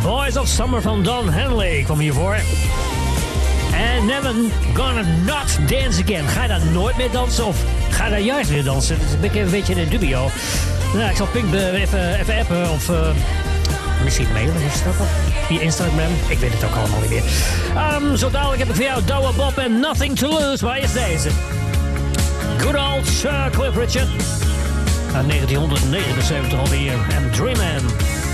Boys of Summer van Don Henley kwam hiervoor. And Never Gonna Not Dance Again. Ga je daar nooit meer dansen of ga je daar juist weer dansen? Dat is een beetje in dubio. Nou, ik zal Pink even appen of misschien mailen. Is dat wel? Via Instagram. Ik weet het ook allemaal niet meer. Zo dadelijk heb ik voor jou Douwe Bob en Nothing to Lose. Maar eerst deze. Good old Sir Cliff Richard. Uit 1979 alweer. En Dreamin'.